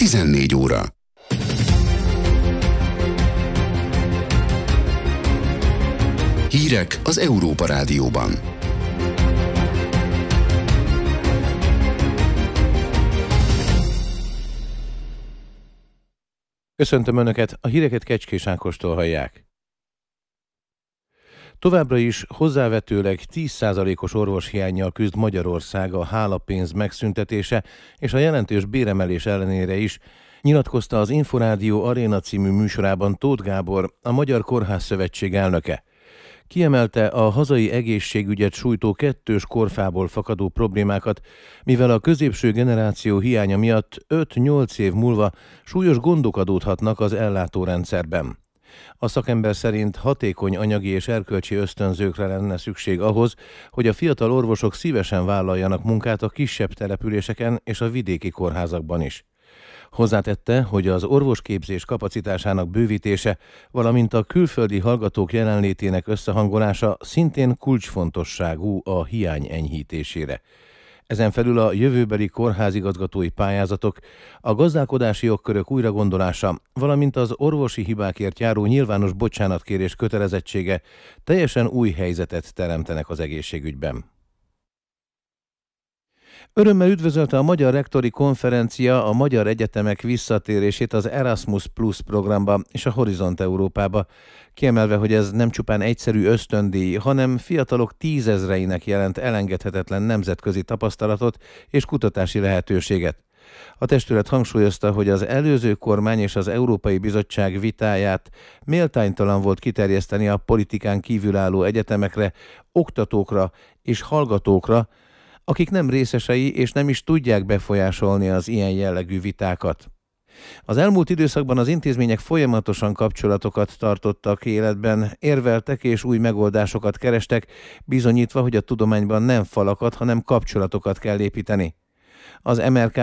14 óra. Hírek az Európa Rádióban. Köszöntöm Önöket, a híreket Kecskés Ákostól hallják. Továbbra is hozzávetőleg 10%-os orvoshiánnyal küzd Magyarország a hálapénz megszüntetése és a jelentős béremelés ellenére is, nyilatkozta az Inforádió Aréna című műsorában Tóth Gábor, a Magyar Kórházszövetség elnöke. Kiemelte a hazai egészségügyet sújtó kettős korfából fakadó problémákat, mivel a középső generáció hiánya miatt 5-8 év múlva súlyos gondok adódhatnak az ellátórendszerben. A szakember szerint hatékony anyagi és erkölcsi ösztönzőkre lenne szükség ahhoz, hogy a fiatal orvosok szívesen vállaljanak munkát a kisebb településeken és a vidéki kórházakban is. Hozzátette, hogy az orvosképzés kapacitásának bővítése, valamint a külföldi hallgatók jelenlétének összehangolása szintén kulcsfontosságú a hiány enyhítésére. Ezen felül a jövőbeli kórházigazgatói pályázatok, a gazdálkodási jogkörök újragondolása, valamint az orvosi hibákért járó nyilvános bocsánatkérés kötelezettsége teljesen új helyzetet teremtenek az egészségügyben. Örömmel üdvözölte a Magyar Rektori Konferencia a magyar egyetemek visszatérését az Erasmus Plus programba és a Horizont Európába, kiemelve, hogy ez nem csupán egyszerű ösztöndíj, hanem fiatalok tízezreinek jelent elengedhetetlen nemzetközi tapasztalatot és kutatási lehetőséget. A testület hangsúlyozta, hogy az előző kormány és az Európai Bizottság vitáját méltánytalan volt kiterjeszteni a politikán kívülálló egyetemekre, oktatókra és hallgatókra, akik nem részesei és nem is tudják befolyásolni az ilyen jellegű vitákat. Az elmúlt időszakban az intézmények folyamatosan kapcsolatokat tartottak életben, érveltek és új megoldásokat kerestek, bizonyítva, hogy a tudományban nem falakat, hanem kapcsolatokat kell építeni. Az MRK